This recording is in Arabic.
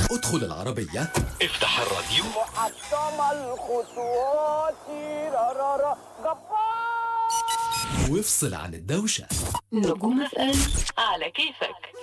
ادخل العربية، افتح الراديو. محطم الخطوات رارارا جبار. وافصل عن الدوشة. نجوم FM على كيفك.